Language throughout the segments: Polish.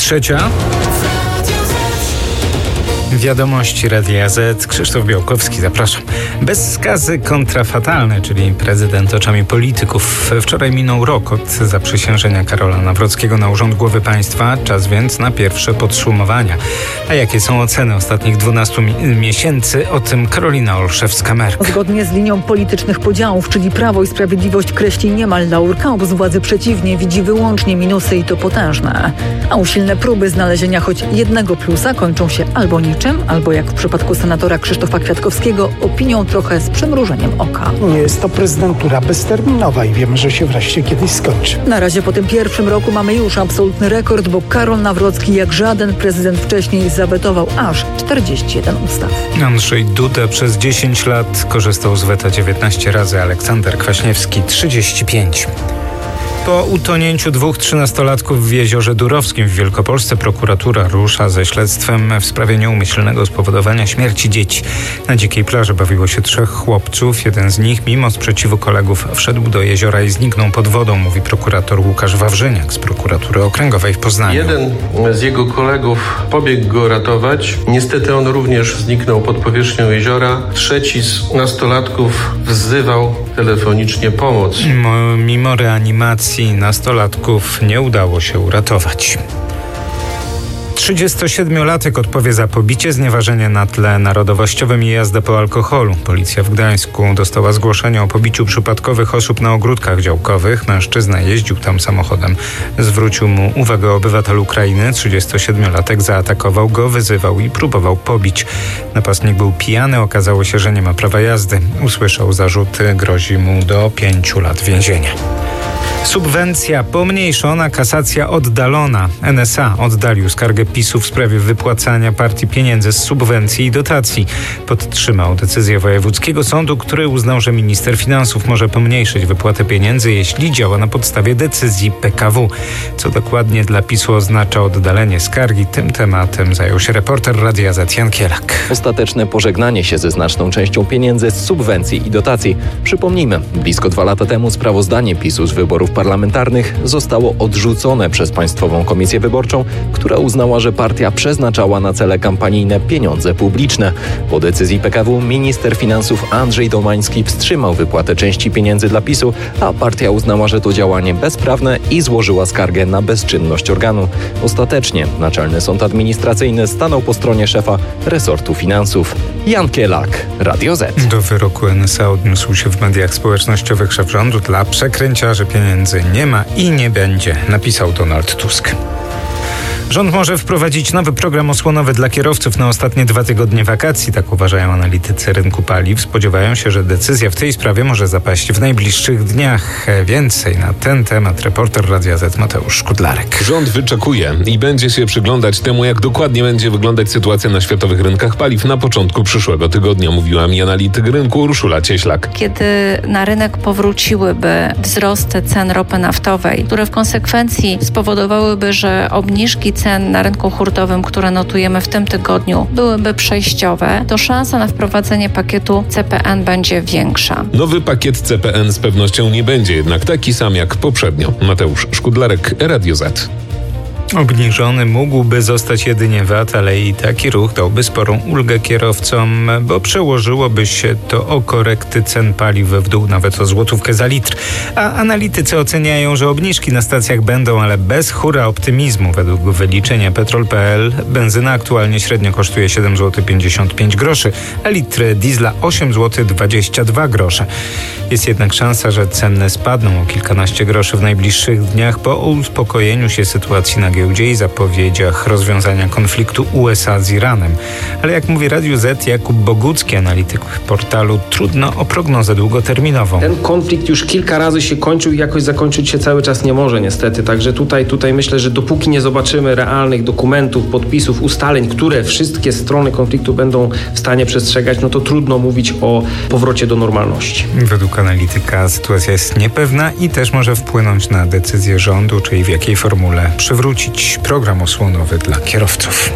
3:00. Wiadomości Radia Z. Krzysztof Białkowski, zapraszam. Bez skazy kontrafatalne, czyli prezydent oczami polityków. Wczoraj minął rok od zaprzysiężenia Karola Nawrockiego na urząd głowy państwa. Czas więc na pierwsze podsumowania. A jakie są oceny ostatnich 12 miesięcy? O tym Karolina Olszewska-Merk. Zgodnie z linią politycznych podziałów, czyli Prawo i Sprawiedliwość kreśli niemal laurka, obóz władzy przeciwnie, widzi wyłącznie minusy i to potężne. A usilne próby znalezienia choć jednego plusa kończą się albo niczym, albo jak w przypadku senatora Krzysztofa Kwiatkowskiego, opinią trochę z przymrużeniem oka. Nie jest to prezydentura bezterminowa i wiemy, że się wreszcie kiedyś skończy. Na razie po tym pierwszym roku mamy już absolutny rekord, bo Karol Nawrocki jak żaden prezydent wcześniej zawetował aż 41 ustaw. Andrzej Duda przez 10 lat korzystał z weta 19 razy, Aleksander Kwaśniewski 35. Po utonięciu 2 13-latków w Jeziorze Durowskim w Wielkopolsce prokuratura rusza ze śledztwem w sprawie nieumyślnego spowodowania śmierci dzieci. Na dzikiej plaży bawiło się 3 chłopców. Jeden z nich, mimo sprzeciwu kolegów, wszedł do jeziora i zniknął pod wodą, mówi prokurator Łukasz Wawrzyniak z prokuratury okręgowej w Poznaniu. Jeden z jego kolegów pobiegł go ratować. Niestety on również zniknął pod powierzchnią jeziora. Trzeci z nastolatków wzywał telefonicznie pomoc. Mimo reanimacji nastolatków nie udało się uratować. 37-latek odpowie za pobicie, znieważenie na tle narodowościowym i jazdę po alkoholu. Policja w Gdańsku dostała zgłoszenie o pobiciu przypadkowych osób na ogródkach działkowych. Mężczyzna jeździł tam samochodem. Zwrócił mu uwagę obywatel Ukrainy. 37-latek zaatakował go, wyzywał i próbował pobić. Napastnik był pijany, okazało się, że nie ma prawa jazdy. Usłyszał zarzuty, grozi mu do 5 lat więzienia. Subwencja pomniejszona, kasacja oddalona. NSA oddalił skargę PiS-u w sprawie wypłacania partii pieniędzy z subwencji i dotacji. Podtrzymał decyzję wojewódzkiego sądu, który uznał, że minister finansów może pomniejszyć wypłatę pieniędzy, jeśli działa na podstawie decyzji PKW. Co dokładnie dla PiS-u oznacza oddalenie skargi? Tym tematem zajął się reporter Radia Z Jan Kielak. Ostateczne pożegnanie się ze znaczną częścią pieniędzy z subwencji i dotacji. Przypomnijmy, blisko 2 lata temu sprawozdanie PiS-u z wyborów parlamentarnych zostało odrzucone przez Państwową Komisję Wyborczą, która uznała, że partia przeznaczała na cele kampanijne pieniądze publiczne. Po decyzji PKW minister finansów Andrzej Domański wstrzymał wypłatę części pieniędzy dla PiS-u, a partia uznała, że to działanie bezprawne i złożyła skargę na bezczynność organu. Ostatecznie Naczelny Sąd Administracyjny stanął po stronie szefa resortu finansów. Jan Kielak, Radio Z. Do wyroku NSA odniósł się w mediach społecznościowych szef rządu. Dla przekręciarzy pieniędzy nie ma i nie będzie, napisał Donald Tusk. Rząd może wprowadzić nowy program osłonowy dla kierowców na ostatnie 2 tygodnie wakacji, tak uważają analitycy rynku paliw. Spodziewają się, że decyzja w tej sprawie może zapaść w najbliższych dniach. Więcej na ten temat reporter Radia Z Mateusz Szkudlarek. Rząd wyczekuje i będzie się przyglądać temu, jak dokładnie będzie wyglądać sytuacja na światowych rynkach paliw na początku przyszłego tygodnia, mówiła mi analityk rynku Urszula Cieślak. Kiedy na rynek powróciłyby wzrosty cen ropy naftowej, które w konsekwencji spowodowałyby, że obniżki cen na rynku hurtowym, które notujemy w tym tygodniu, byłyby przejściowe, to szansa na wprowadzenie pakietu CPN będzie większa. Nowy pakiet CPN z pewnością nie będzie jednak taki sam jak poprzednio. Mateusz Szkudlarek, Radio Z. Obniżony mógłby zostać jedynie VAT, ale i taki ruch dałby sporą ulgę kierowcom, bo przełożyłoby się to o korekty cen paliw w dół nawet o złotówkę za litr. A analitycy oceniają, że obniżki na stacjach będą, ale bez hura optymizmu. Według wyliczenia Petrol.pl benzyna aktualnie średnio kosztuje 7,55 zł, a litr diesla 8,22 zł. Jest jednak szansa, że ceny spadną o kilkanaście groszy w najbliższych dniach po uspokojeniu się sytuacji na giełdzie i zapowiedziach rozwiązania konfliktu USA z Iranem. Ale jak mówi Radiu Z Jakub Bogucki, analityk portalu, trudno o prognozę długoterminową. Ten konflikt już kilka razy się kończył i jakoś zakończyć się cały czas nie może niestety. Także tutaj myślę, że dopóki nie zobaczymy realnych dokumentów, podpisów, ustaleń, które wszystkie strony konfliktu będą w stanie przestrzegać, no to trudno mówić o powrocie do normalności. Według analityka sytuacja jest niepewna i też może wpłynąć na decyzję rządu, czyli w jakiej formule przywrócić program osłonowy dla kierowców.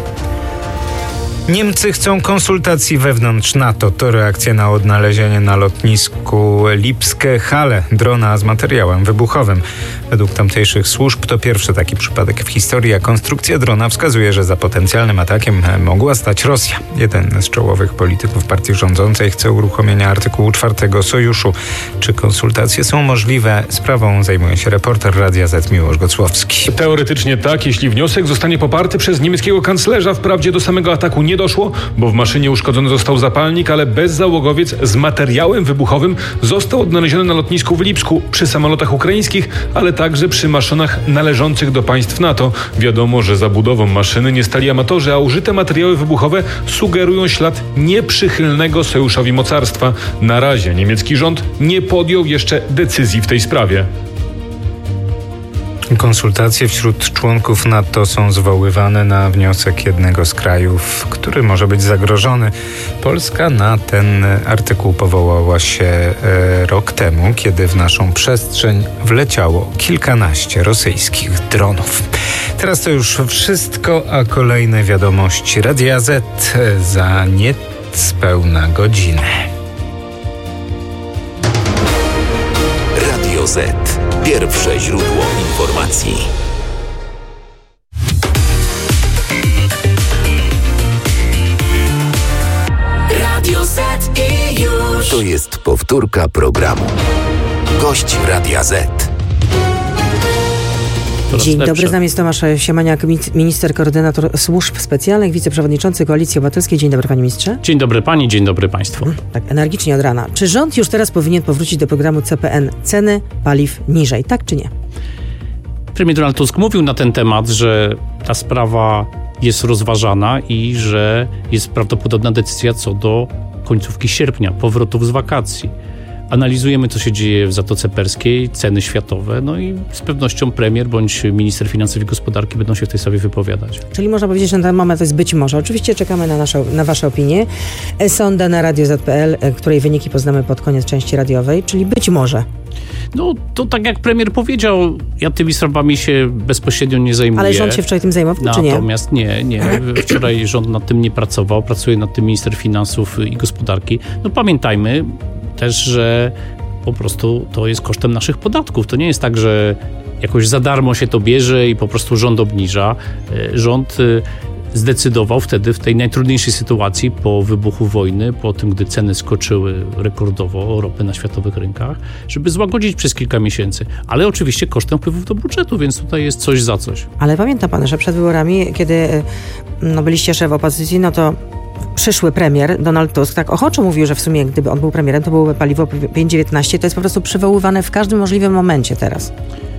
Niemcy chcą konsultacji wewnątrz NATO. To reakcja na odnalezienie na lotnisku Lipskie Halle drona z materiałem wybuchowym. Według tamtejszych służb to pierwszy taki przypadek w historii, a konstrukcja drona wskazuje, że za potencjalnym atakiem mogła stać Rosja. Jeden z czołowych polityków partii rządzącej chce uruchomienia artykułu 4 sojuszu. Czy konsultacje są możliwe? Sprawą zajmuje się reporter Radia Z Miłosz Gocłowski. Teoretycznie tak, jeśli wniosek zostanie poparty przez niemieckiego kanclerza. Wprawdzie do samego ataku nie doszło, bo w maszynie uszkodzony został zapalnik, ale bezzałogowiec z materiałem wybuchowym został odnaleziony na lotnisku w Lipsku przy samolotach ukraińskich, ale także przy maszynach należących do państw NATO. Wiadomo, że za budową maszyny nie stali amatorzy, a użyte materiały wybuchowe sugerują ślad nieprzychylnego sojuszowi mocarstwa. Na razie niemiecki rząd nie podjął jeszcze decyzji w tej sprawie. Konsultacje wśród członków NATO są zwoływane na wniosek jednego z krajów, który może być zagrożony. Polska na ten artykuł powołała się rok temu, kiedy w naszą przestrzeń wleciało kilkanaście rosyjskich dronów. Teraz to już wszystko, a kolejne wiadomości Radia Z za niespełna godzinę. Radio Z. Pierwsze źródło informacji. Radio Z i już. To jest powtórka programu. Gość Radia Z. Dzień dobry, z nami jest Tomasz Siemaniak, minister, koordynator służb specjalnych, wiceprzewodniczący Koalicji Obywatelskiej. Dzień dobry, panie ministrze. Dzień dobry pani, dzień dobry państwu. Tak, energicznie od rana. Czy rząd już teraz powinien powrócić do programu CPN? Ceny paliw niżej, tak czy nie? Premier Donald Tusk mówił na ten temat, że ta sprawa jest rozważana i że jest prawdopodobna decyzja co do końcówki sierpnia, powrotów z wakacji. Analizujemy, co się dzieje w Zatoce Perskiej, ceny światowe, no i z pewnością premier bądź minister finansów i gospodarki będą się w tej sprawie wypowiadać. Czyli można powiedzieć, że na ten moment to jest być może. Oczywiście czekamy na wasze opinie. Sonda na Radio Z.pl, której wyniki poznamy pod koniec części radiowej, czyli być może. No to tak jak premier powiedział, ja tymi sprawami się bezpośrednio nie zajmuję. Ale rząd się wczoraj tym zajmował, czy nie? Natomiast nie. Wczoraj rząd nad tym nie pracował, pracuje nad tym minister finansów i gospodarki. No pamiętajmy też, że po prostu to jest kosztem naszych podatków. To nie jest tak, że jakoś za darmo się to bierze i po prostu rząd obniża. Rząd zdecydował wtedy w tej najtrudniejszej sytuacji po wybuchu wojny, po tym, gdy ceny skoczyły rekordowo ropy na światowych rynkach, żeby złagodzić przez kilka miesięcy. Ale oczywiście kosztem wpływów do budżetu, więc tutaj jest coś za coś. Ale pamięta pan, że przed wyborami, kiedy byliście szef opozycji, no to przyszły premier Donald Tusk tak ochoczo mówił, że w sumie gdyby on był premierem, to byłoby paliwo 5,19. To jest po prostu przywoływane w każdym możliwym momencie teraz.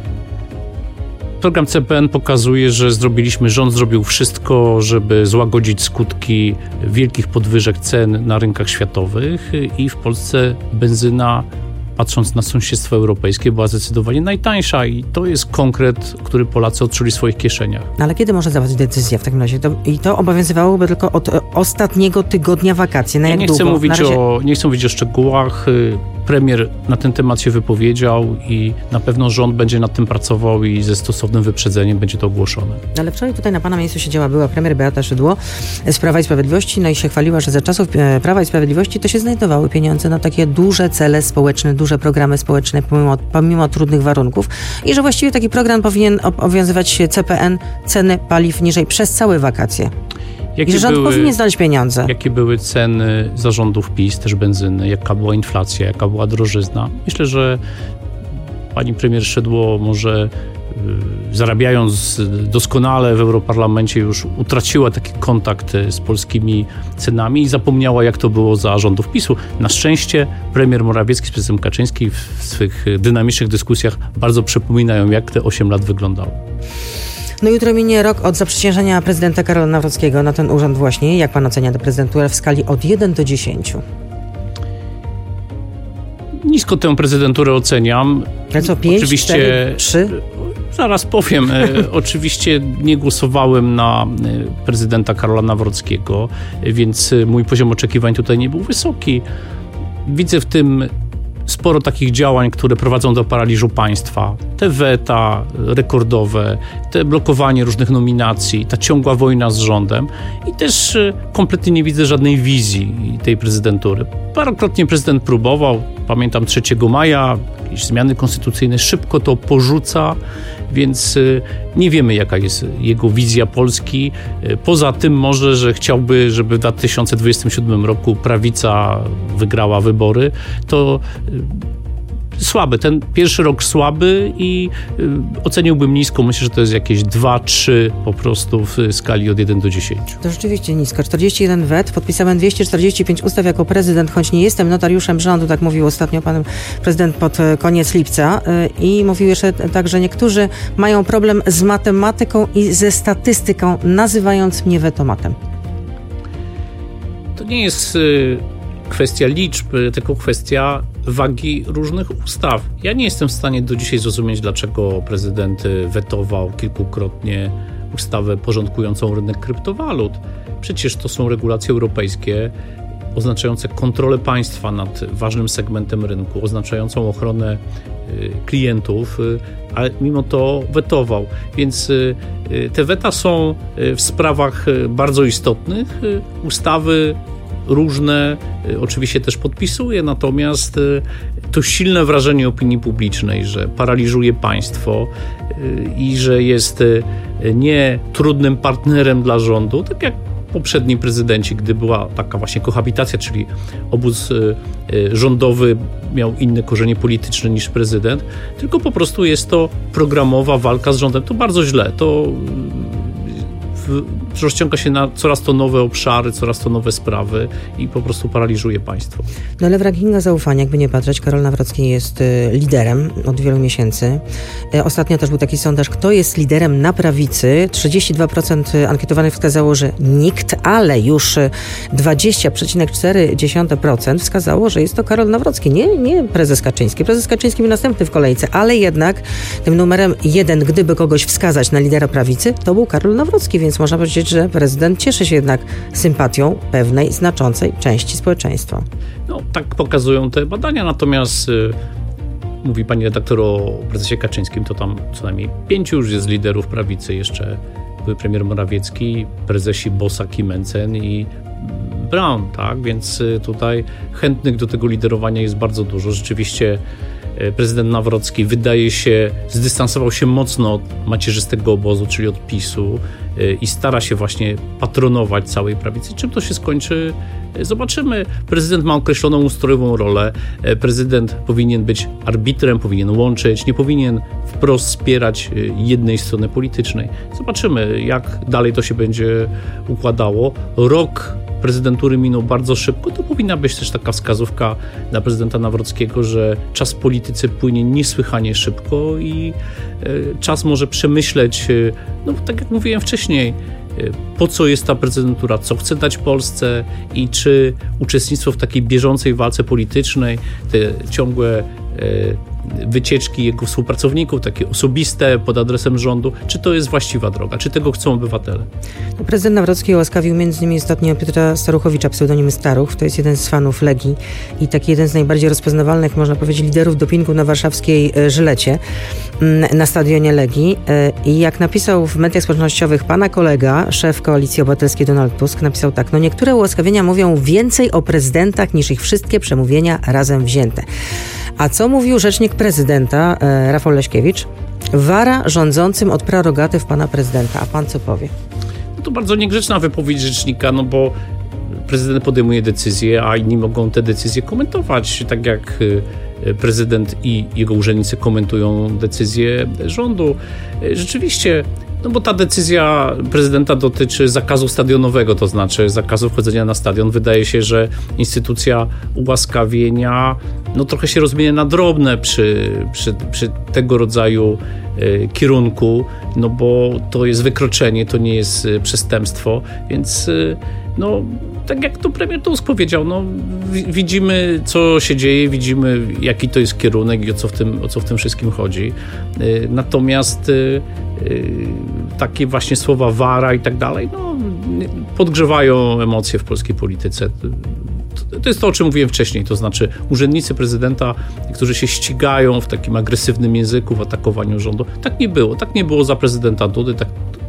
Program CPN pokazuje, że rząd zrobił wszystko, żeby złagodzić skutki wielkich podwyżek cen na rynkach światowych i w Polsce benzyna, patrząc na sąsiedztwo europejskie, była zdecydowanie najtańsza i to jest konkret, który Polacy odczuli w swoich kieszeniach. Ale kiedy może zapaść decyzja w takim razie? I to obowiązywałoby tylko od ostatniego tygodnia wakacji. Na jak nie długo? chcę mówić o szczegółach. Premier na ten temat się wypowiedział i na pewno rząd będzie nad tym pracował i ze stosownym wyprzedzeniem będzie to ogłoszone. Ale wczoraj tutaj na pana miejscu siedziała była premier Beata Szydło z Prawa i Sprawiedliwości, no i się chwaliła, że za czasów Prawa i Sprawiedliwości to się znajdowały pieniądze na takie duże cele społeczne, duże programy społeczne pomimo trudnych warunków i że właściwie taki program powinien obowiązywać CPN, ceny paliw niżej przez całe wakacje. I że rząd powinien znaleźć pieniądze. Jakie były ceny zarządów PiS, też benzyny, jaka była inflacja, jaka była drożyzna. Myślę, że pani premier Szydło może zarabiając doskonale w Europarlamencie już utraciła taki kontakt z polskimi cenami i zapomniała, jak to było za rządów PiS-u. Na szczęście premier Morawiecki z prezydentem Kaczyński w swych dynamicznych dyskusjach bardzo przypominają, jak te 8 lat wyglądało. No jutro minie rok od zaprzysiężenia prezydenta Karola Nawrockiego na ten urząd właśnie. Jak pan ocenia tę prezydenturę w skali od 1 do 10? Nisko tę prezydenturę oceniam. Ale co, 5, oczywiście, 4, 3? Zaraz powiem. Oczywiście nie głosowałem na prezydenta Karola Nawrockiego, więc mój poziom oczekiwań tutaj nie był wysoki. Widzę w tym sporo takich działań, które prowadzą do paraliżu państwa. Te weta rekordowe, te blokowanie różnych nominacji, ta ciągła wojna z rządem i też kompletnie nie widzę żadnej wizji tej prezydentury. Parokrotnie prezydent próbował, pamiętam 3 maja, zmiany konstytucyjne szybko to porzuca, więc nie wiemy, jaka jest jego wizja Polski. Poza tym może, że chciałby, żeby w 2027 roku prawica wygrała wybory, to słaby, ten pierwszy rok słaby i oceniłbym nisko. Myślę, że to jest jakieś 2-3 po prostu w skali od 1 do 10. To rzeczywiście nisko. 41 wet, podpisałem 245 ustaw jako prezydent, choć nie jestem notariuszem rządu, tak mówił ostatnio pan prezydent pod koniec lipca. I mówił jeszcze tak, że niektórzy mają problem z matematyką i ze statystyką, nazywając mnie wetomatem. To nie jest kwestia liczb, tylko kwestia wagi różnych ustaw. Ja nie jestem w stanie do dzisiaj zrozumieć, dlaczego prezydent wetował kilkukrotnie ustawę porządkującą rynek kryptowalut. Przecież to są regulacje europejskie oznaczające kontrolę państwa nad ważnym segmentem rynku, oznaczającą ochronę klientów, ale mimo to wetował. Więc te weta są w sprawach bardzo istotnych. Ustawy różne oczywiście też podpisuje, natomiast to silne wrażenie opinii publicznej, że paraliżuje państwo i że jest nie trudnym partnerem dla rządu, tak jak poprzedni prezydenci, gdy była taka właśnie kohabitacja, czyli obóz rządowy miał inne korzenie polityczne niż prezydent, tylko po prostu jest to programowa walka z rządem. To bardzo źle. To rozciąga się na coraz to nowe obszary, coraz to nowe sprawy i po prostu paraliżuje państwo. No ale w rankingach zaufania, jakby nie patrzeć, Karol Nawrocki jest liderem od wielu miesięcy. Ostatnio też był taki sondaż, kto jest liderem na prawicy. 32% ankietowanych wskazało, że nikt, ale już 20,4% wskazało, że jest to Karol Nawrocki. Nie prezes Kaczyński. Prezes Kaczyński był następny w kolejce, ale jednak tym numerem 1, gdyby kogoś wskazać na lidera prawicy, to był Karol Nawrocki, więc można powiedzieć, że prezydent cieszy się jednak sympatią pewnej znaczącej części społeczeństwa. No, tak pokazują te badania, natomiast mówi pani redaktor o prezesie Kaczyńskim, to tam co najmniej 5 już jest liderów prawicy, jeszcze były premier Morawiecki, prezesi Bosak i Mencen i Braun, tak? Więc tutaj chętnych do tego liderowania jest bardzo dużo. Rzeczywiście prezydent Nawrocki wydaje się, zdystansował się mocno od macierzystego obozu, czyli od PiS-u i stara się właśnie patronować całej prawicy. Czym to się skończy? Zobaczymy. Prezydent ma określoną ustrojową rolę. Prezydent powinien być arbitrem, powinien łączyć, nie powinien wprost wspierać jednej strony politycznej. Zobaczymy, jak dalej to się będzie układało. Rok prezydentury minął bardzo szybko, to powinna być też taka wskazówka dla prezydenta Nawrockiego, że czas w polityce płynie niesłychanie szybko i czas może przemyśleć, no tak jak mówiłem wcześniej, po co jest ta prezydentura, co chce dać Polsce i czy uczestnictwo w takiej bieżącej walce politycznej, te ciągłe wycieczki jego współpracowników, takie osobiste pod adresem rządu, czy to jest właściwa droga, czy tego chcą obywatele. Prezydent Nawrocki ułaskawił m.in. ostatnio Piotra Staruchowicza, pseudonim Staruch, to jest jeden z fanów Legii i taki jeden z najbardziej rozpoznawalnych, można powiedzieć, liderów dopingu na warszawskiej Żylecie, na stadionie Legii. I jak napisał w mediach społecznościowych pana kolega, szef Koalicji Obywatelskiej Donald Tusk, napisał tak: no niektóre ułaskawienia mówią więcej o prezydentach niż ich wszystkie przemówienia razem wzięte. A co mówił rzecznik prezydenta Rafał Leśkiewicz? Wara rządzącym od prerogatyw pana prezydenta. A pan co powie? No to bardzo niegrzeczna wypowiedź rzecznika, no bo prezydent podejmuje decyzje, a inni mogą te decyzje komentować, tak jak prezydent i jego urzędnicy komentują decyzje rządu. Rzeczywiście, no bo ta decyzja prezydenta dotyczy zakazu stadionowego, to znaczy zakazu wchodzenia na stadion. Wydaje się, że instytucja ułaskawienia no trochę się rozmienia na drobne przy tego rodzaju kierunku, no bo to jest wykroczenie, to nie jest przestępstwo, więc no tak jak to premier Tusk powiedział, no widzimy, co się dzieje, widzimy, jaki to jest kierunek i o co w tym wszystkim chodzi. Natomiast takie właśnie słowa wara i tak dalej, no podgrzewają emocje w polskiej polityce. To jest to, o czym mówiłem wcześniej, to znaczy urzędnicy prezydenta, którzy się ścigają w takim agresywnym języku, w atakowaniu rządu. Tak nie było za prezydenta Dudy,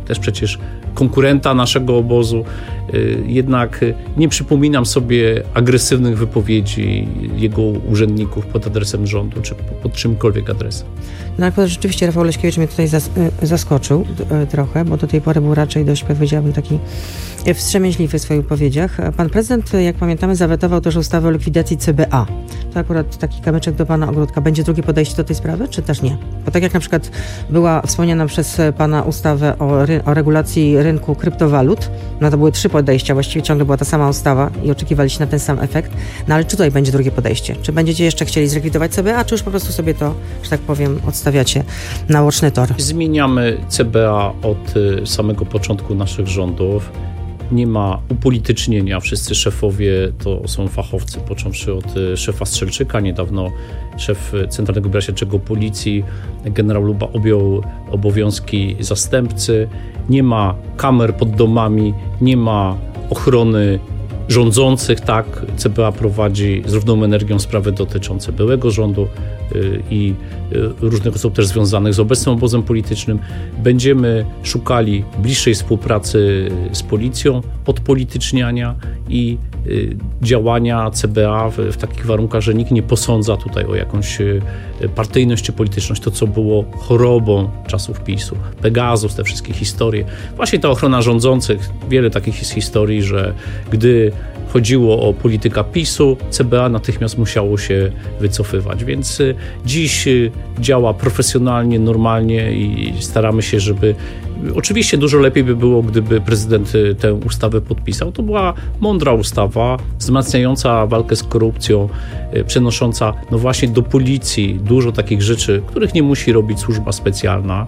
też przecież konkurenta naszego obozu. Jednak nie przypominam sobie agresywnych wypowiedzi jego urzędników pod adresem rządu, czy pod czymkolwiek adresem. No akurat rzeczywiście Rafał Leśkiewicz mnie tutaj zaskoczył trochę, bo do tej pory był raczej dość, powiedziałabym, taki wstrzemięźliwy w swoich wypowiedziach. Pan prezydent, jak pamiętamy, zawetował też ustawę o likwidacji CBA. To akurat taki kamyczek do pana Ogródka. Będzie drugie podejście do tej sprawy, czy też nie? Bo tak jak na przykład była wspomniana przez pana ustawę o regulacji rynku kryptowalut, no to były 3 podejścia, właściwie ciągle była ta sama ustawa i oczekiwaliście na ten sam efekt. No ale czy tutaj będzie drugie podejście? Czy będziecie jeszcze chcieli zlikwidować CBA, czy już po prostu sobie to, że tak powiem, odstawiacie na łoczny tor? Zmieniamy CBA od samego początku naszych rządów. Nie ma upolitycznienia. Wszyscy szefowie to są fachowcy, począwszy od szefa Strzelczyka. Niedawno szef Centralnego Biura Śledczego Policji, generał Luba, objął obowiązki zastępcy. Nie ma kamer pod domami, nie ma ochrony rządzących, tak. CBA prowadzi z równą energią sprawy dotyczące byłego rządu i różnych osób też związanych z obecnym obozem politycznym. Będziemy szukali bliższej współpracy z policją, odpolityczniania i działania CBA w takich warunkach, że nikt nie posądza tutaj o jakąś partyjność czy polityczność. To, co było chorobą czasów PiS-u, Pegasus, te wszystkie historie. Właśnie ta ochrona rządzących, wiele takich jest historii, że gdy chodziło o polityka PiS-u, CBA natychmiast musiało się wycofywać, więc dziś działa profesjonalnie, normalnie i staramy się, żeby... Oczywiście dużo lepiej by było, gdyby prezydent tę ustawę podpisał. To była mądra ustawa, wzmacniająca walkę z korupcją, przenosząca no właśnie do policji dużo takich rzeczy, których nie musi robić służba specjalna,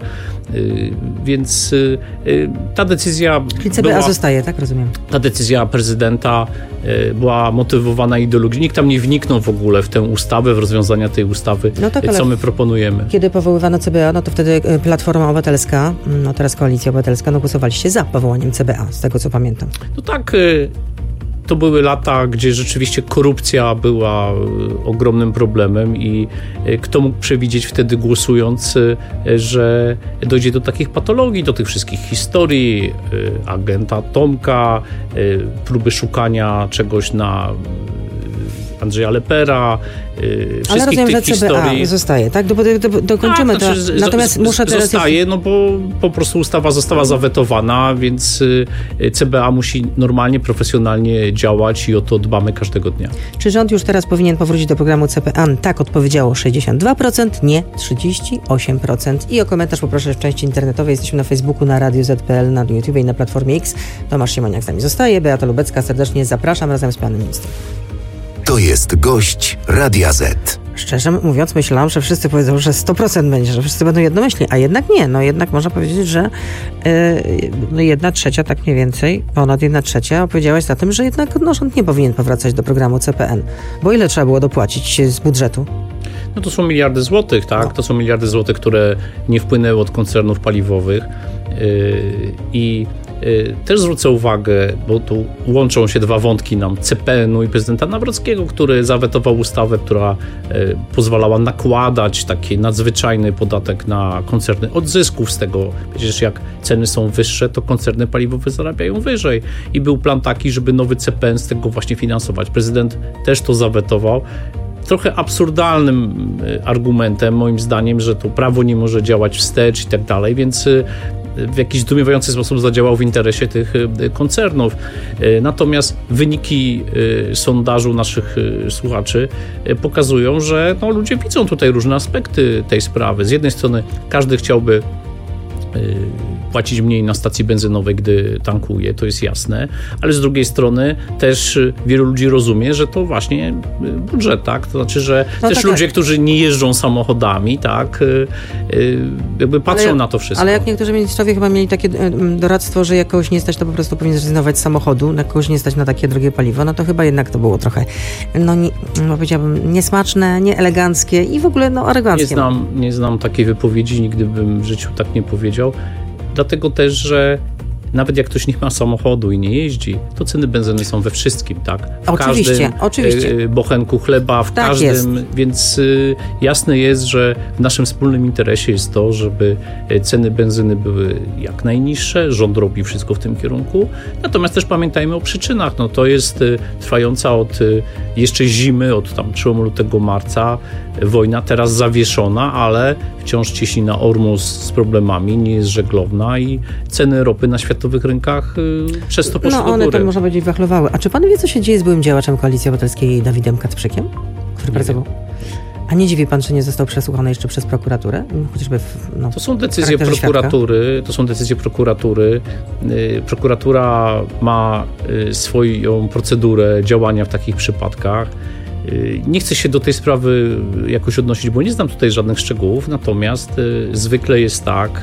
więc ta decyzja... Czyli CBA zostaje, tak? Rozumiem. Ta decyzja prezydenta była motywowana ideologią. Nikt tam nie wniknął w ogóle w tę ustawę, w rozwiązania tej ustawy, no tak, co my proponujemy. Kiedy powoływano CBA, no to wtedy Platforma Obywatelska, no teraz Koalicja Obywatelska, no głosowaliście za powołaniem CBA, z tego co pamiętam. No tak, to były lata, gdzie rzeczywiście korupcja była ogromnym problemem i kto mógł przewidzieć wtedy głosując, że dojdzie do takich patologii, do tych wszystkich historii, agenta Tomka, próby szukania czegoś na Andrzeja Lepera, ale rozumiem, tych że CBA historii zostaje, tak? Dokończymy to. Natomiast muszę teraz... Zostaje, no bo po prostu ustawa została zawetowana, więc CBA musi normalnie, profesjonalnie działać i o to dbamy każdego dnia. Czy rząd już teraz powinien powrócić do programu CPA? Tak odpowiedziało 62%, nie 38%. I o komentarz poproszę w części internetowej. Jesteśmy na Facebooku, na Radiu Z.pl, na YouTube i na Platformie X. Tomasz Siemoniak z nami zostaje, Beata Lubecka, serdecznie zapraszam razem z panem ministrem. To jest gość Radia Z. Szczerze mówiąc, myślałam, że wszyscy powiedzą, że 100% będzie, że wszyscy będą jednomyślni, a jednak nie. No jednak można powiedzieć, że 1/3, tak mniej więcej, ponad 1/3 opowiedziałaś za tym, że jednak rząd nie powinien powracać do programu CPN. Bo ile trzeba było dopłacić z budżetu? No to są miliardy złotych, tak? No. To są miliardy złotych, które nie wpłynęły od koncernów paliwowych i też zwrócę uwagę, bo tu łączą się dwa wątki nam, CPN-u i prezydenta Nawrockiego, który zawetował ustawę, która pozwalała nakładać taki nadzwyczajny podatek na koncerny od zysków z tego. Przecież jak ceny są wyższe, to koncerny paliwowe zarabiają wyżej. I był plan taki, żeby nowy CPN z tego właśnie finansować. Prezydent też to zawetował. Trochę absurdalnym argumentem, moim zdaniem, że to prawo nie może działać wstecz i tak dalej, więc w jakiś zdumiewający sposób zadziałał w interesie tych koncernów. Natomiast wyniki sondażu naszych słuchaczy pokazują, że no, ludzie widzą tutaj różne aspekty tej sprawy. Z jednej strony każdy chciałby płacić mniej na stacji benzynowej, gdy tankuje, to jest jasne, ale z drugiej strony też wielu ludzi rozumie, że to właśnie budżet, tak? To znaczy, że no też tak, ludzie, którzy nie jeżdżą samochodami, tak, jakby patrzą na to wszystko. Ale jak niektórzy ministrowie chyba mieli takie doradztwo, że jak kogoś nie stać, to po prostu powinien zrezygnować z samochodu, jak kogoś nie stać na takie drogie paliwo, no to chyba jednak to było trochę, no powiedziałabym, niesmaczne, nieeleganckie i w ogóle aroganckie. Nie znam takiej wypowiedzi, nigdy bym w życiu tak nie powiedział. Dlatego też, że nawet jak ktoś nie ma samochodu i nie jeździ, to ceny benzyny są we wszystkim, tak? W oczywiście. każdym bochenku chleba, w tak każdym, jest. więc jasne jest, że w naszym wspólnym interesie jest to, żeby ceny benzyny były jak najniższe, rząd robi wszystko w tym kierunku, natomiast też pamiętajmy o przyczynach, no to jest trwająca od jeszcze zimy, od tam przełomu lutego, marca, wojna teraz zawieszona, ale wciąż cieśnina Ormus z problemami, nie jest żeglowna i ceny ropy na światowych rynkach przez to poszły do góry. No one tam można powiedzieć wachlowały. A czy pan wie, co się dzieje z byłym działaczem Koalicji Obywatelskiej Dawidem Kacprzykiem, który pracował? A nie dziwi pan, czy nie został przesłuchany jeszcze przez prokuraturę? Chociażby to są decyzje prokuratury. To są decyzje prokuratury. Prokuratura ma swoją procedurę działania w takich przypadkach. Nie chcę się do tej sprawy jakoś odnosić, bo nie znam tutaj żadnych szczegółów, natomiast zwykle jest tak,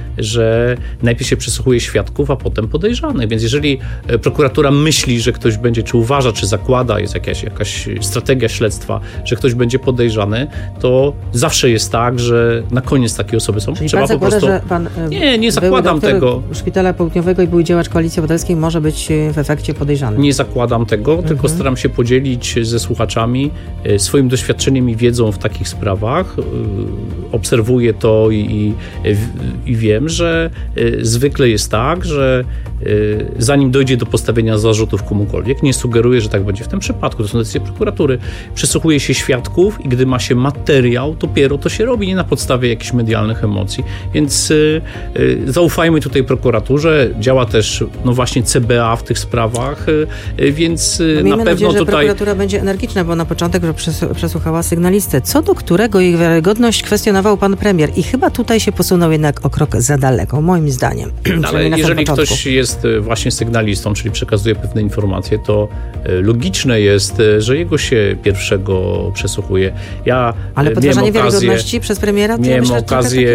że najpierw się przesłuchuje świadków, a potem podejrzanych. Więc jeżeli prokuratura myśli, że ktoś będzie, czy uważa, czy zakłada, jest jakaś strategia śledztwa, że ktoś będzie podejrzany, to zawsze jest tak, że na koniec takie osoby są. Czyli trzeba pan zakłada, po prostu... że pan nie zakładam tego. Szpitala Południowego i były działacz Koalicji Obywatelskiej może być w efekcie podejrzany. Nie zakładam tego, tylko staram się podzielić ze słuchaczami swoim doświadczeniem i wiedzą w takich sprawach. Obserwuję to i wiem, że zwykle jest tak, że zanim dojdzie do postawienia zarzutów komukolwiek, nie sugeruję, że tak będzie w tym przypadku, to są decyzje prokuratury, przesłuchuje się świadków i gdy ma się materiał, dopiero to się robi, nie na podstawie jakichś medialnych emocji. Więc zaufajmy tutaj prokuraturze, działa też właśnie CBA w tych sprawach, więc na pewno nadzieję, że tutaj... prokuratura będzie energiczna, bo na początek, że przesłuchała sygnalistę, co do którego jej wiarygodność kwestionował pan premier i chyba tutaj się posunął jednak o krok za daleko, moim zdaniem. Ale jeżeli ktoś jest właśnie sygnalistą, czyli przekazuje pewne informacje, to logiczne jest, że jego się pierwszego przesłuchuje. Ale podważanie wiarygodności przez premiera? Miałem okazję,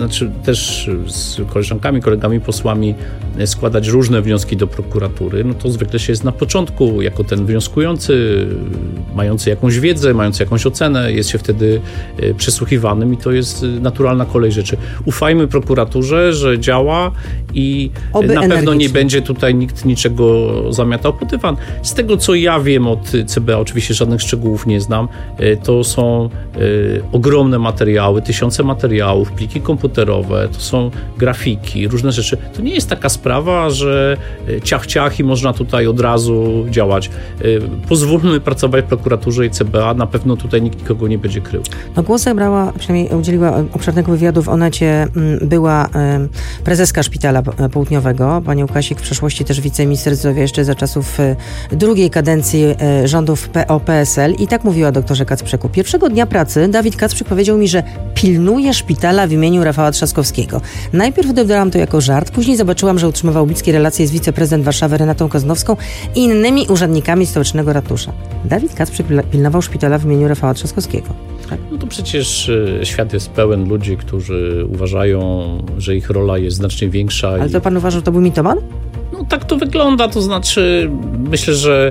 też z koleżankami, kolegami posłami składać różne wnioski do prokuratury. No to zwykle się jest na początku, jako ten wnioskujący, mający jakąś wiedzę, mający jakąś ocenę, jest się wtedy przesłuchiwanym i to jest naturalna kolej rzeczy. Ufajmy prokuraturze, że działa i na pewno nie będzie tutaj nikt niczego zamiatał pod dywan. Z tego, co ja wiem od CBA, oczywiście żadnych szczegółów nie znam, to są ogromne materiały, tysiące materiałów, pliki komputerowe, to są grafiki, różne rzeczy. To nie jest taka sprawa, że ciach i można tutaj od razu działać. Pozwólmy pracować w prokuraturze i CBA, na pewno tutaj nikt nikogo nie będzie krył. No głos zabrała, przynajmniej udzieliła obszernego wywiadu w Onecie była prezeska Szpitala Południowego, pani Łukasik, w przeszłości też wiceminister zdrowia jeszcze za czasów drugiej kadencji rządów PO-PSL i tak mówiła doktorze Kacprzyku. Pierwszego dnia pracy Dawid Kacprzyk powiedział mi, że pilnuje szpitala w imieniu Rafała Trzaskowskiego. Najpierw odebrałam to jako żart, później zobaczyłam, że utrzymywał bliskie relacje z wiceprezydent Warszawy Renatą Koznowską i innymi urzędnikami stołecznego ratusza. Dawid Kacprzyk pilnował szpitala w imieniu Rafała Trzaskowskiego. Tak? No to przecież świat jest pełen ludzi, którzy uważają, że ich rola jest znacznie większa. Ale to pan uważa, że to był mitoman? No tak to wygląda, to znaczy myślę, że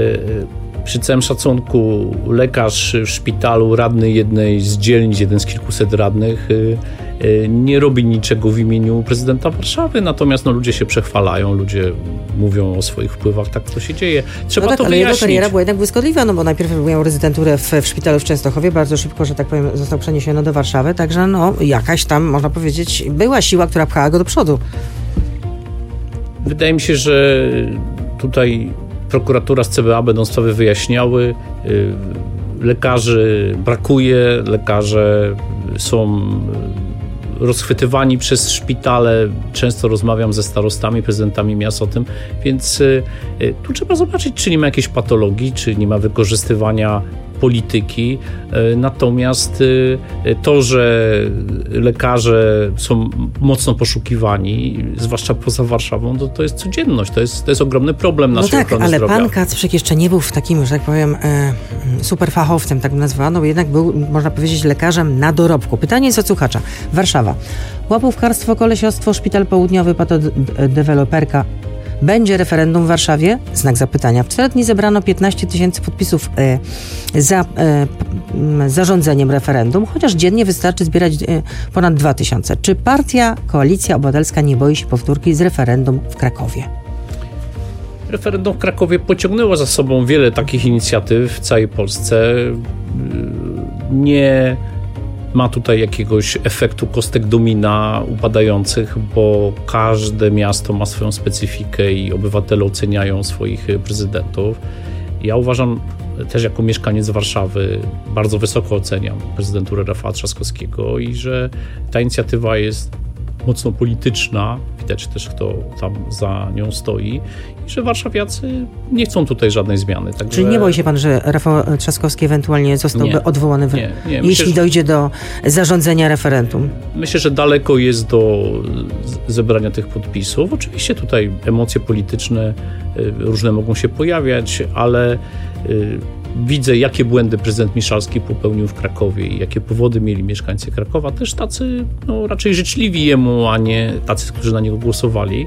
przy całym szacunku lekarz w szpitalu, radny jednej z dzielnic, jeden z kilkuset radnych nie robi niczego w imieniu prezydenta Warszawy, natomiast ludzie się przechwalają, ludzie mówią o swoich wpływach, tak to się dzieje. Trzeba to ale wyjaśnić. jego kariera była jednak błyskotliwa, bo najpierw miał rezydenturę w szpitalu w Częstochowie, bardzo szybko, że tak powiem, został przeniesiony do Warszawy, także jakaś tam, można powiedzieć, była siła, która pchała go do przodu. Wydaje mi się, że tutaj prokuratura z CBA będą sprawy wyjaśniały. Lekarzy brakuje, lekarze są rozchwytywani przez szpitale. Często rozmawiam ze starostami, prezydentami miast o tym, więc tu trzeba zobaczyć, czy nie ma jakiejś patologii, czy nie ma wykorzystywania polityki. Natomiast to, że lekarze są mocno poszukiwani, zwłaszcza poza Warszawą, to jest codzienność. To jest ogromny problem naszej ochrony zdrowia. Ale pan Kacprzyk jeszcze nie był w takim, że tak powiem, superfachowcem, tak bym nazwała, bo jednak był, można powiedzieć, lekarzem na dorobku. Pytanie jest od słuchacza. Warszawa. Łapówkarstwo, kolesiostwo, Szpital Południowy, patodeweloperka. Będzie referendum w Warszawie? Znak zapytania. W 4 dni zebrano 15 000 podpisów za zarządzeniem referendum, chociaż dziennie wystarczy zbierać ponad 2000. Czy partia Koalicja Obywatelska nie boi się powtórki z referendum w Krakowie? Referendum w Krakowie pociągnęło za sobą wiele takich inicjatyw w całej Polsce. Nie ma tutaj jakiegoś efektu kostek domina upadających, bo każde miasto ma swoją specyfikę i obywatele oceniają swoich prezydentów. Ja uważam, też jako mieszkaniec Warszawy, bardzo wysoko oceniam prezydenturę Rafała Trzaskowskiego i że ta inicjatywa jest mocno polityczna, widać też, kto tam za nią stoi, i że warszawiacy nie chcą tutaj żadnej zmiany. Także... Czyli nie boi się pan, że Rafał Trzaskowski ewentualnie zostałby odwołany, nie. jeśli dojdzie do zarządzenia referendum? Myślę, że daleko jest do zebrania tych podpisów. Oczywiście tutaj emocje polityczne różne mogą się pojawiać, ale widzę, jakie błędy prezydent Miszalski popełnił w Krakowie i jakie powody mieli mieszkańcy Krakowa, też tacy raczej życzliwi jemu, a nie tacy, którzy na niego głosowali.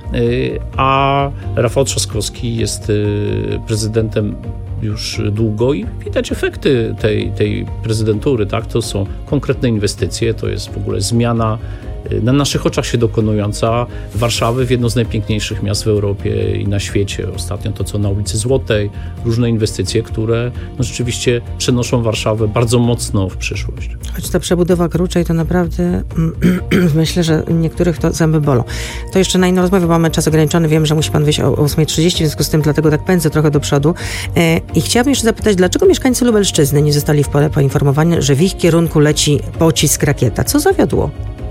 A Rafał Trzaskowski jest prezydentem już długo i widać efekty tej prezydentury. Tak? To są konkretne inwestycje, to jest w ogóle zmiana na naszych oczach się dokonująca Warszawy w jedno z najpiękniejszych miast w Europie i na świecie. Ostatnio to, co na ulicy Złotej, różne inwestycje, które rzeczywiście przenoszą Warszawę bardzo mocno w przyszłość. Choć ta przebudowa Kruczej to naprawdę myślę, że niektórych to zęby bolą. To jeszcze na inną rozmowę, bo mamy czas ograniczony. Wiem, że musi pan wyjść o 8:30, w związku z tym dlatego tak pędzę trochę do przodu. I chciałabym jeszcze zapytać, dlaczego mieszkańcy Lubelszczyzny nie zostali w porę poinformowani, że w ich kierunku leci pocisk rakieta? Co zawiodło?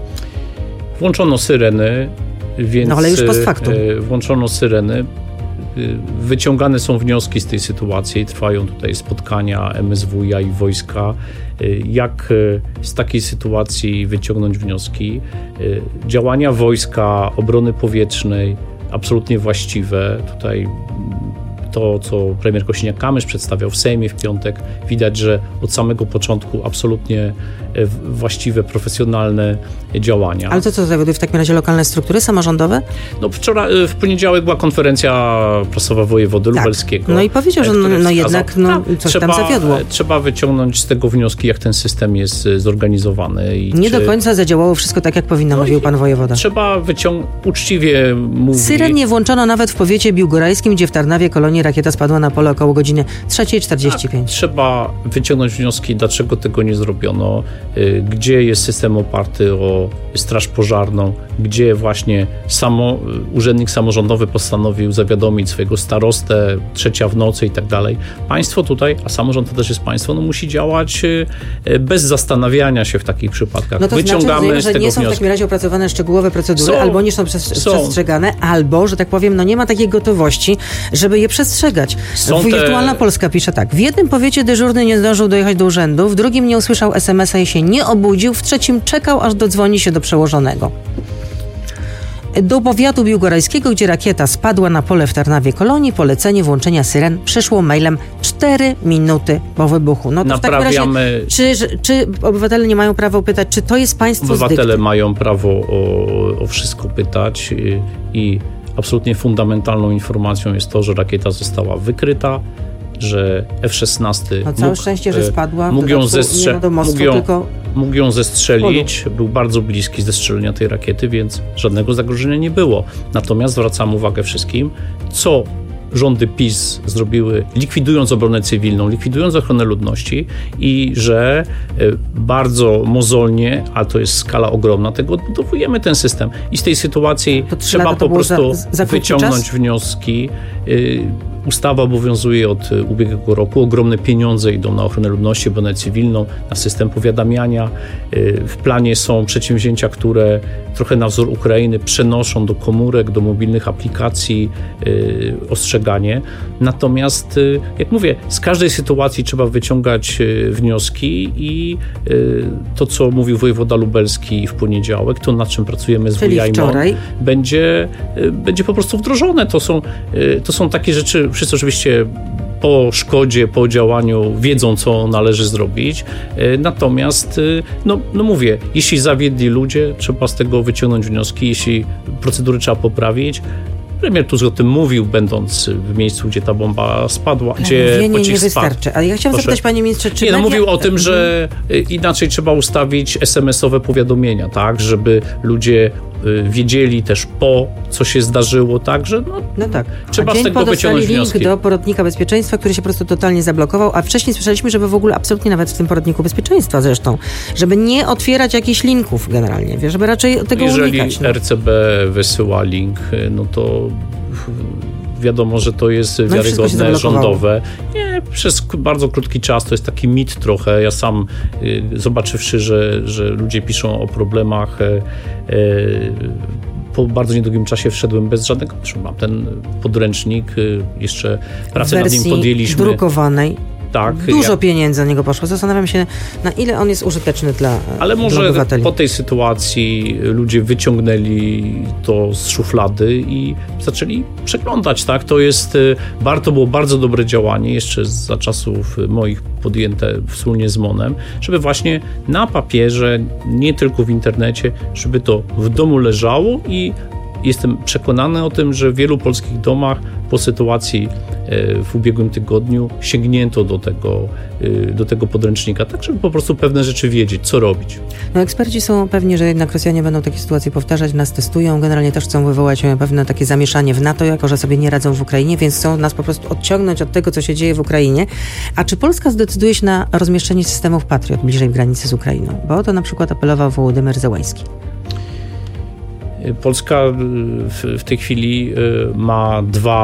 Włączono syreny, więc... No ale już post factum. Włączono syreny. Wyciągane są wnioski z tej sytuacji. Trwają tutaj spotkania MSWiA i wojska. Jak z takiej sytuacji wyciągnąć wnioski? Działania wojska, obrony powietrznej absolutnie właściwe. Tutaj to, co premier Kosiniak-Kamysz przedstawiał w Sejmie w piątek, widać, że od samego początku absolutnie właściwe, profesjonalne działania. Ale to co zawiodły w takim razie lokalne struktury samorządowe? No w poniedziałek była konferencja prasowa wojewody lubelskiego. No i powiedział, że jednak coś tam zawiodło. Trzeba wyciągnąć z tego wnioski, jak ten system jest zorganizowany. I nie do końca zadziałało wszystko tak, jak powinno, mówił pan wojewoda. Trzeba uczciwie mówić. Syren nie włączono nawet w powiecie biłgorajskim, gdzie w Tarnawie Kolonii rakieta spadła na pole około godziny 3:45. Tak, trzeba wyciągnąć wnioski, dlaczego tego nie zrobiono, gdzie jest system oparty o straż pożarną, gdzie właśnie urzędnik samorządowy postanowił zawiadomić swojego starostę, 3:00 w nocy i tak dalej. Państwo tutaj, a samorząd to też jest państwo, musi działać bez zastanawiania się w takich przypadkach. No to wyciągamy znaczy, że nie są w takim razie opracowane szczegółowe procedury, albo nie są przestrzegane, albo, że tak powiem, nie ma takiej gotowości, żeby je przestrzegać. Wirtualna Polska pisze tak. W jednym powiecie dyżurny nie zdążył dojechać do urzędu, w drugim nie usłyszał SMS-a i się nie obudził, w trzecim czekał, aż dodzwoni się do przełożonego. Do powiatu biłgorajskiego, gdzie rakieta spadła na pole w Tarnawie Kolonii, polecenie włączenia syren przyszło mailem 4 minuty po wybuchu. No to naprawiamy... w takim razie, czy obywatele nie mają prawa pytać, czy to jest państwo z dykty? Obywatele mają prawo o wszystko pytać i absolutnie fundamentalną informacją jest to, że rakieta została wykryta, że F-16 całe szczęście, że spadła. Mógł ją zestrzelić. Był bardzo bliski zestrzelenia tej rakiety, więc żadnego zagrożenia nie było. Natomiast zwracam uwagę wszystkim, co rządy PiS zrobiły, likwidując obronę cywilną, likwidując ochronę ludności i że bardzo mozolnie, a to jest skala ogromna, tego odbudowujemy ten system. I z tej sytuacji trzeba po prostu wyciągnąć wnioski. Ustawa obowiązuje od ubiegłego roku. Ogromne pieniądze idą na ochronę ludności, obronę cywilną, na system powiadamiania. W planie są przedsięwzięcia, które trochę na wzór Ukrainy przenoszą do komórek, do mobilnych aplikacji ostrzeganie. Natomiast, jak mówię, z każdej sytuacji trzeba wyciągać wnioski i to, co mówił wojewoda lubelski w poniedziałek, to nad czym pracujemy z WIAIMO, będzie po prostu wdrożone. To są takie rzeczy, wszyscy oczywiście po szkodzie, po działaniu wiedzą, co należy zrobić. Natomiast, mówię, jeśli zawiedli ludzie, trzeba z tego wyciągnąć wnioski, jeśli procedury trzeba poprawić, Premier Tusk o tym mówił, będąc w miejscu, gdzie ta bomba spadła, gdzie mówienie pocisk nie spadł. wystarczy. Ale ja chciałam zapytać, panie ministrze, czy... Mówił o tym, że inaczej trzeba ustawić SMS-owe powiadomienia, tak, żeby ludzie wiedzieli też co się zdarzyło, tak, że tak. Trzeba z tego wyciągnąć wnioski. Link do poradnika bezpieczeństwa, który się po prostu totalnie zablokował, a wcześniej słyszeliśmy, żeby w ogóle absolutnie nawet w tym poradniku bezpieczeństwa zresztą, żeby nie otwierać jakichś linków generalnie, żeby raczej tego unikać. Jeżeli RCB wysyła link, no to wiadomo, że to jest wiarygodne, rządowe. Nie, przez bardzo krótki czas to jest taki mit trochę. Ja sam zobaczywszy, że ludzie piszą o problemach, po bardzo niedługim czasie wszedłem bez żadnego... Mam ten podręcznik, jeszcze pracę nad nim podjęliśmy. Drukowanej. Tak, Dużo pieniędzy na niego poszło. Zastanawiam się, na ile on jest użyteczny dla Ale może obywateli. Po tej sytuacji ludzie wyciągnęli to z szuflady i zaczęli przeglądać, tak? To było bardzo dobre działanie, jeszcze za czasów moich podjęte wspólnie z MON-em, żeby właśnie na papierze, nie tylko w internecie, żeby to w domu leżało i jestem przekonany o tym, że w wielu polskich domach po sytuacji w ubiegłym tygodniu sięgnięto do tego podręcznika, tak żeby po prostu pewne rzeczy wiedzieć, co robić. Eksperci są pewni, że jednak Rosjanie będą takie sytuacje powtarzać, nas testują, generalnie też chcą wywołać pewne takie zamieszanie w NATO, jako że sobie nie radzą w Ukrainie, więc chcą nas po prostu odciągnąć od tego, co się dzieje w Ukrainie. A czy Polska zdecyduje się na rozmieszczenie systemów Patriot bliżej granicy z Ukrainą? Bo o to na przykład apelował Wołodymyr Zełański. Polska w tej chwili ma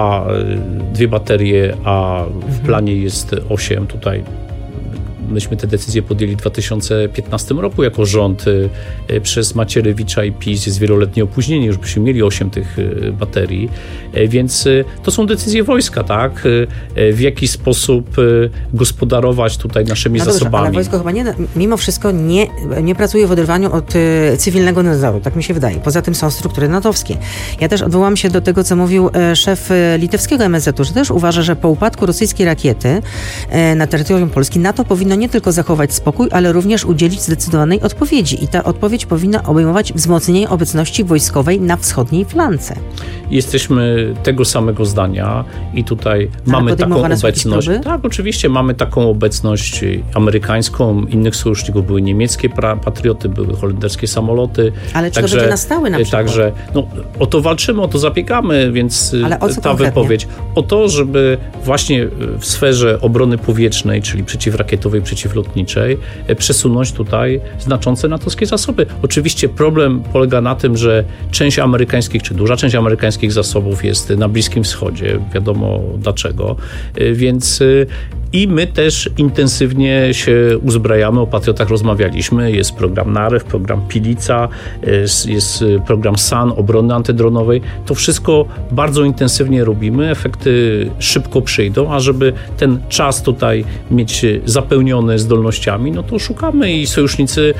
dwie baterie, a w planie jest 8 tutaj. Myśmy te decyzje podjęli w 2015 roku jako rząd. Przez Macierewicza i PiS jest wieloletnie opóźnienie, już byśmy mieli 8 tych baterii, więc to są decyzje wojska, tak? W jaki sposób gospodarować tutaj naszymi zasobami. Ale wojsko chyba mimo wszystko nie pracuje w oderwaniu od cywilnego nadzoru, tak mi się wydaje. Poza tym są struktury natowskie. Ja też odwołam się do tego, co mówił szef litewskiego MSZ-u, że też uważa, że po upadku rosyjskiej rakiety na terytorium Polski NATO powinno nie tylko zachować spokój, ale również udzielić zdecydowanej odpowiedzi. I ta odpowiedź powinna obejmować wzmocnienie obecności wojskowej na wschodniej flance. Jesteśmy tego samego zdania i tutaj mamy taką obecność. Tak, oczywiście mamy taką obecność amerykańską, innych sojuszników, były niemieckie patrioty, były holenderskie samoloty. Ale czy to będzie na stałe na przykład? Także o to walczymy, o to zabiegamy, więc ale o co ta konkretnie? wypowiedź. O to, żeby właśnie w sferze obrony powietrznej, czyli przeciwrakietowej, przeciwlotniczej, przesunąć tutaj znaczące natowskie zasoby. Oczywiście problem polega na tym, że część amerykańskich, czy duża część amerykańskich zasobów jest na Bliskim Wschodzie. Wiadomo dlaczego. Więc i my też intensywnie się uzbrajamy, o Patriotach rozmawialiśmy, jest program Narew, program Pilica, jest program SAN, obrony antydronowej. To wszystko bardzo intensywnie robimy, efekty szybko przyjdą, a żeby ten czas tutaj mieć zapełniony zdolnościami, no to szukamy i sojusznicy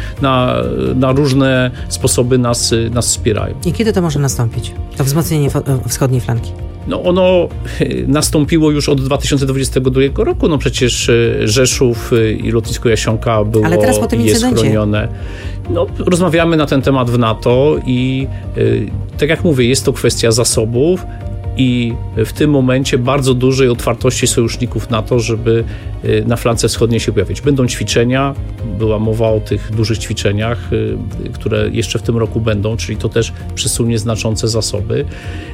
na różne sposoby nas wspierają. I kiedy to może nastąpić? To wzmocnienie wschodniej flanki? Ono nastąpiło już od 2022 roku. Przecież Rzeszów i lotnisko Jasionka było ale teraz po tym jest chronione. Rozmawiamy na ten temat w NATO i tak jak mówię, jest to kwestia zasobów i w tym momencie bardzo dużej otwartości sojuszników NATO, żeby na flance wschodniej się pojawić. Będą ćwiczenia, była mowa o tych dużych ćwiczeniach, które jeszcze w tym roku będą, czyli to też przesunie znaczące zasoby.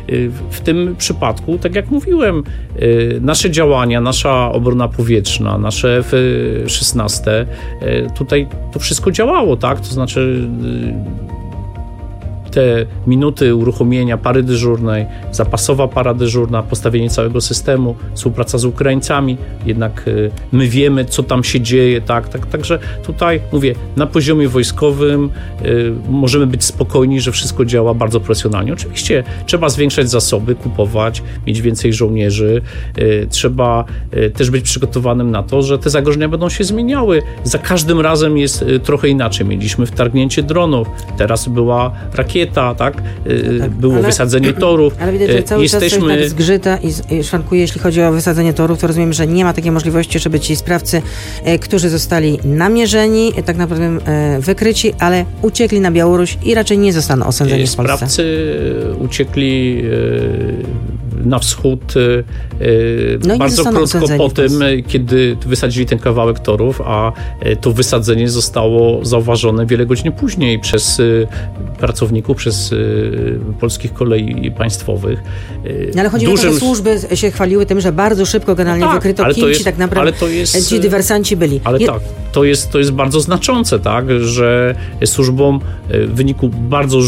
W tym przypadku, tak jak mówiłem, nasze działania, nasza obrona powietrzna, nasze F-16, tutaj to wszystko działało, tak? To znaczy te minuty uruchomienia pary dyżurnej, zapasowa para dyżurna, postawienie całego systemu, współpraca z Ukraińcami, jednak my wiemy, co tam się dzieje, także tutaj mówię, na poziomie wojskowym możemy być spokojni, że wszystko działa bardzo profesjonalnie. Oczywiście trzeba zwiększać zasoby, kupować, mieć więcej żołnierzy, trzeba też być przygotowanym na to, że te zagrożenia będą się zmieniały. Za każdym razem jest trochę inaczej. Mieliśmy wtargnięcie dronów, teraz była rakieta, rakieta, tak? Było wysadzenie torów. Ale widać, że cały czas coś tak zgrzyta i szwankuje, jeśli chodzi o wysadzenie torów, to rozumiem, że nie ma takiej możliwości, żeby ci sprawcy, którzy zostali namierzeni, tak naprawdę wykryci, ale uciekli na Białoruś i raczej nie zostaną osądzeni w Polsce. Sprawcy uciekli na wschód bardzo krótko po tym, kiedy wysadzili ten kawałek torów, a to wysadzenie zostało zauważone wiele godzin później przez pracowników, przez polskich kolei państwowych. Ale chodzi o to, że służby się chwaliły tym, że bardzo szybko generalnie wykryto, kim ci tak naprawdę ci dywersanci byli. Ale tak, to jest bardzo znaczące, tak, że służbom w wyniku bardzo